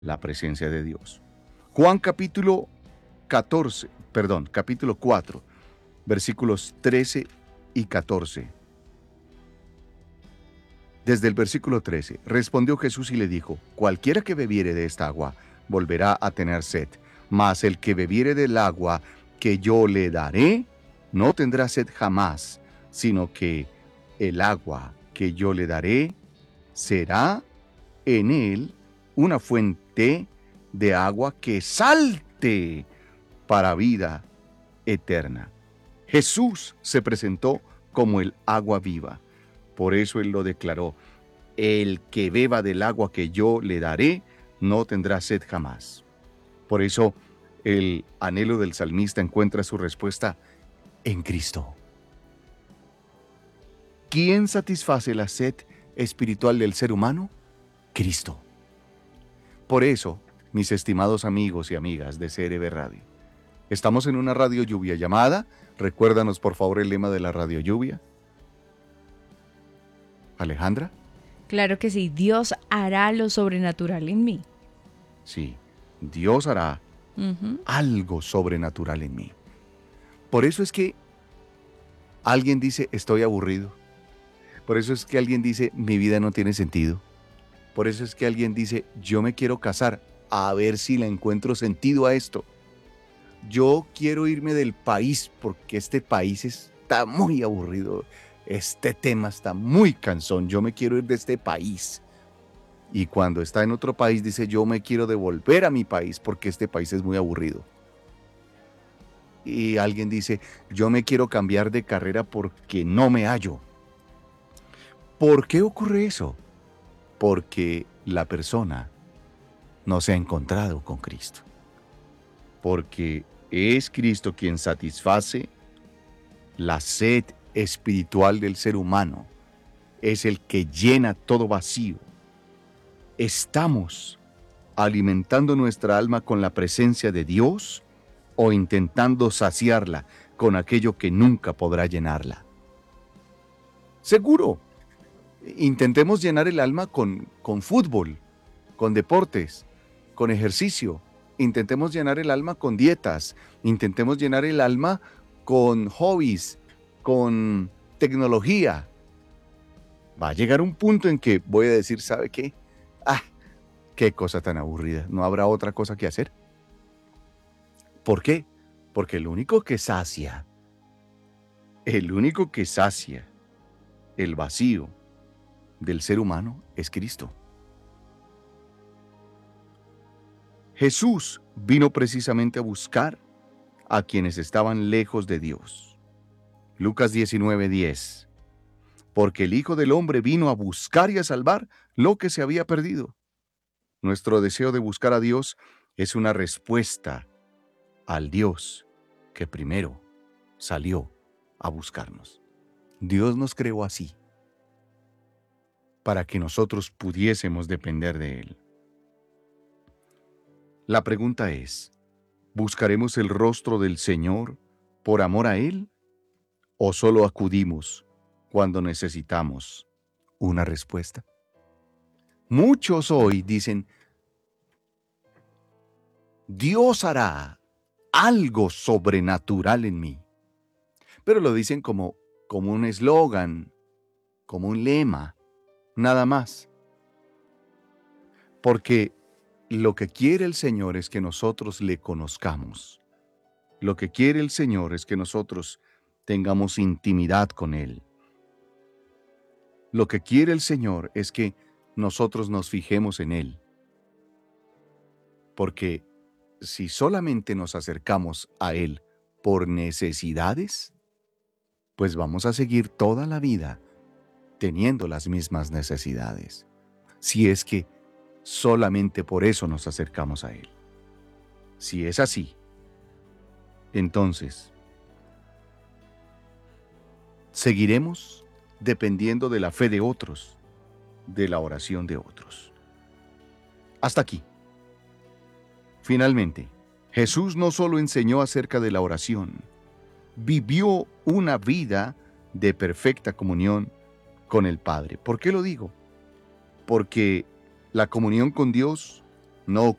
la presencia de Dios. Juan capítulo 4, versículos 13 y 14. Desde el versículo 13, respondió Jesús y le dijo: cualquiera que bebiere de esta agua volverá a tener sed, mas el que bebiere del agua que yo le daré no tendrá sed jamás, sino que el agua que yo le daré será en él una fuente de agua que salte para vida eterna. Jesús se presentó como el agua viva. Por eso él lo declaró: el que beba del agua que yo le daré no tendrá sed jamás. Por eso el anhelo del salmista encuentra su respuesta en Cristo. ¿Quién satisface la sed espiritual del ser humano? Cristo. Por eso, mis estimados amigos y amigas de CRB Radio, estamos en una radio lluvia llamada. Recuérdanos por favor el lema de la radio lluvia. Alejandra. Claro que sí, Dios hará lo sobrenatural en mí. Sí, Dios hará algo sobrenatural en mí. Por eso es que alguien dice: estoy aburrido. Por eso es que alguien dice: mi vida no tiene sentido. Por eso es que alguien dice: yo me quiero casar, a ver si le encuentro sentido a esto. Yo quiero irme del país porque este país está muy aburrido. Este tema está muy cansón. Yo me quiero ir de este país. Y cuando está en otro país dice: yo me quiero devolver a mi país porque este país es muy aburrido. Y alguien dice: yo me quiero cambiar de carrera porque no me hallo. ¿Por qué ocurre eso? Porque la persona no se ha encontrado con Cristo. Porque es Cristo quien satisface la sed espiritual del ser humano. Es el que llena todo vacío. ¿Estamos alimentando nuestra alma con la presencia de Dios o intentando saciarla con aquello que nunca podrá llenarla? Seguro, intentemos llenar el alma con fútbol, con deportes, con ejercicio. Intentemos llenar el alma con dietas. Intentemos llenar el alma con hobbies, con tecnología. Va a llegar un punto en que voy a decir: ¿sabe qué? Qué cosa tan aburrida. ¿No habrá otra cosa que hacer? ¿Por qué? Porque el único que sacia el vacío del ser humano es Cristo. Jesús vino precisamente a buscar a quienes estaban lejos de Dios. Lucas 19:10. Porque el Hijo del Hombre vino a buscar y a salvar lo que se había perdido. Nuestro deseo de buscar a Dios es una respuesta al Dios que primero salió a buscarnos. Dios nos creó así, para que nosotros pudiésemos depender de Él. La pregunta es: ¿buscaremos el rostro del Señor por amor a Él o solo acudimos cuando necesitamos una respuesta? Muchos hoy dicen: Dios hará algo sobrenatural en mí. Pero lo dicen como un eslogan, como un lema, nada más. Porque lo que quiere el Señor es que nosotros le conozcamos. Lo que quiere el Señor es que nosotros tengamos intimidad con Él. Lo que quiere el Señor es que nosotros nos fijemos en Él. Porque si solamente nos acercamos a Él por necesidades, pues vamos a seguir toda la vida teniendo las mismas necesidades. Si es que solamente por eso nos acercamos a Él. Si es así, entonces seguiremos dependiendo de la fe de otros, de la oración de otros. Hasta aquí. Finalmente, Jesús no solo enseñó acerca de la oración, vivió una vida de perfecta comunión con el Padre. ¿Por qué lo digo? Porque la comunión con Dios no